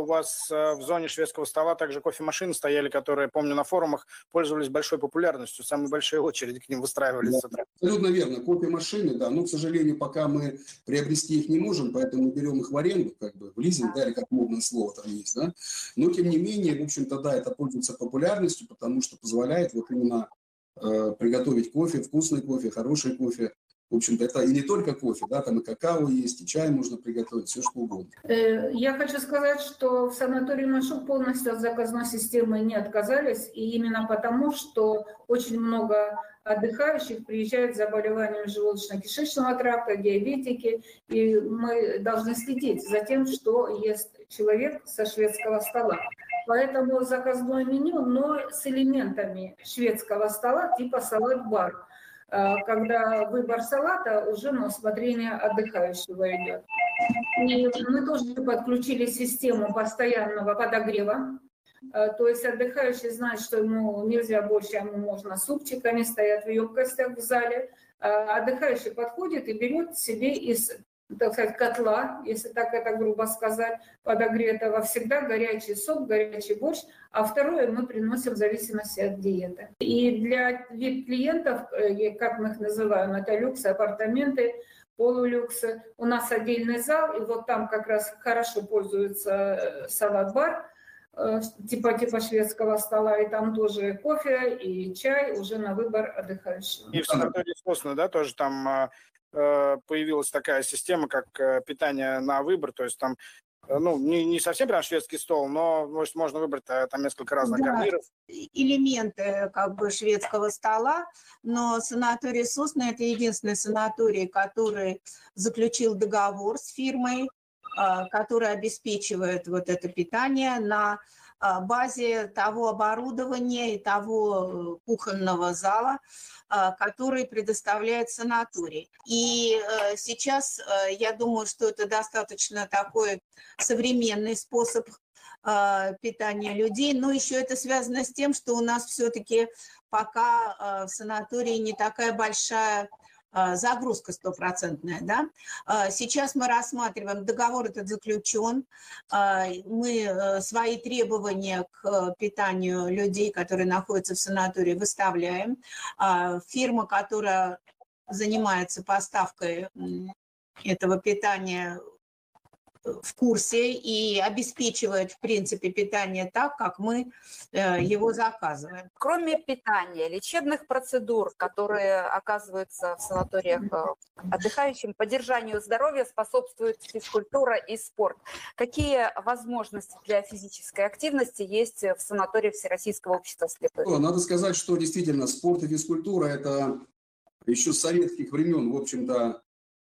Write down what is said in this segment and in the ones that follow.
вас в зоне шведского стола также кофемашины стояли, которые, помню, на форумах пользовались большой популярностью, самые большие очереди к ним выстраивались с утра. Абсолютно верно. Кофемашины, да, но, к сожалению, пока мы приобрести их не можем, поэтому берем их в аренду, как бы в лизинг, да, или как модное слово там есть, да. Но, тем не менее, в общем-то, да, это пользуется популярностью, потому что позволяет вот именно приготовить кофе, вкусный кофе, хороший кофе. В общем-то, это и не только кофе, да, там и какао есть, и чай можно приготовить, все что угодно. Я хочу сказать, что в санатории Машук полностью от заказной системы не отказались, и именно потому, что очень много отдыхающих приезжают с заболеванием желудочно-кишечного тракта, диабетики, и мы должны следить за тем, что ест человек со шведского стола. Поэтому заказное меню, но с элементами шведского стола типа салат-бар, когда выбор салата уже на усмотрение отдыхающего идет. И мы тоже подключили систему постоянного подогрева. То есть отдыхающий знает, что ему нельзя больше, ему можно супчиками, стоят в емкостях в зале. Отдыхающий подходит и берет себе из, так сказать, котла, если так это грубо сказать, подогретого, всегда горячий суп, горячий борщ, а второе мы приносим в зависимости от диеты. И для VIP-клиентов, как мы их называем, это люксы, апартаменты, полулюксы, у нас отдельный зал, и вот там как раз хорошо пользуется салат-бар, типа шведского стола, и там тоже кофе и чай уже на выбор отдыхающего. И в санатории «Сосны», да, тоже там появилась такая система, как питание на выбор, то есть там, ну, не совсем прям шведский стол, но можно выбрать там несколько разных гарниров. Элементы как бы шведского стола, но санаторий «Сосны» – это единственный санаторий, который заключил договор с фирмой, который обеспечивает вот это питание на базе того оборудования и того кухонного зала, который предоставляет санаторий. И сейчас я думаю, что это достаточно такой современный способ питания людей, но еще это связано с тем, что у нас все-таки пока в санатории не такая большая загрузка стопроцентная, да. Сейчас мы рассматриваем, договор этот заключен, мы свои требования к питанию людей, которые находятся в санатории, выставляем. Фирма, которая занимается поставкой этого питания, в курсе и обеспечивает, в принципе, питание так, как мы его заказываем. Кроме питания, лечебных процедур, которые оказываются в санаториях отдыхающим, поддержанию здоровья способствует физкультура и спорт. Какие возможности для физической активности есть в санатории Всероссийского общества слепых? Надо сказать, что действительно спорт и физкультура – это еще с советских времен, в общем-то,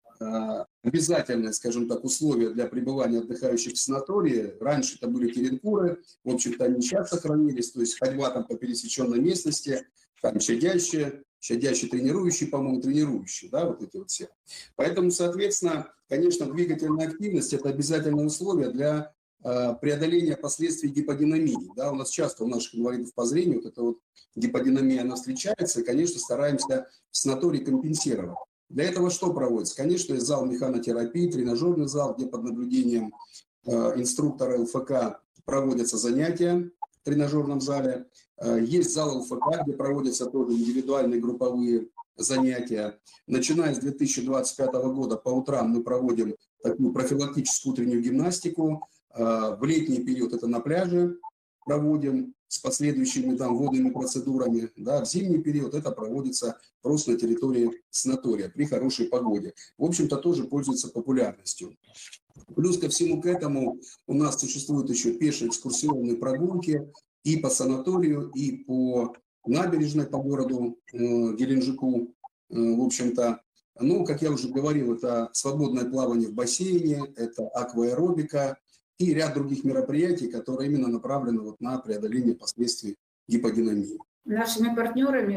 обязательное, скажем так, условие для пребывания отдыхающих в санатории. Раньше это были теренкуры, в общем-то, они сейчас сохранились, то есть ходьба там по пересеченной местности, там щадящие, тренирующие, по-моему, тренирующие, да, вот эти вот все. Поэтому, соответственно, конечно, двигательная активность – это обязательное условие для преодоления последствий гиподинамии. Да, у нас часто у наших инвалидов по зрению вот эта вот гиподинамия, она встречается, и, конечно, стараемся в санатории компенсировать. Для этого что проводится? Конечно, есть зал механотерапии, тренажерный зал, где под наблюдением инструктора ЛФК проводятся занятия в тренажерном зале. Есть зал ЛФК, где проводятся тоже индивидуальные групповые занятия. Начиная с 2025 года по утрам мы проводим такую профилактическую утреннюю гимнастику. В летний период это на пляже проводим с последующими там водными процедурами, да, в зимний период это проводится просто на территории санатория при хорошей погоде. В общем-то, тоже пользуется популярностью. Плюс ко всему к этому у нас существуют еще пешие экскурсионные прогулки и по санаторию, и по набережной по городу Геленджику. В общем-то, ну, как я уже говорил, это свободное плавание в бассейне, это акваэробика, и ряд других мероприятий, которые именно направлены вот на преодоление последствий гиподинамии. Нашими партнерами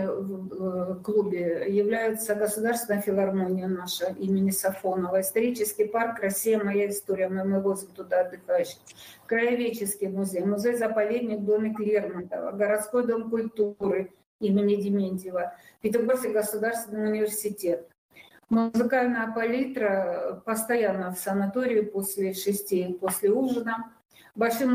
в клубе являются Государственная филармония наша имени Сафонова, исторический парк «Россия. Моя история», мы возим туда отдыхающих, Краеведческий музей, музей-заповедник домик Лермонтова, городской дом культуры имени Дементьева, Петербургский государственный университет. Музыкальная палитра постоянно в санатории после 6, после ужина. Большим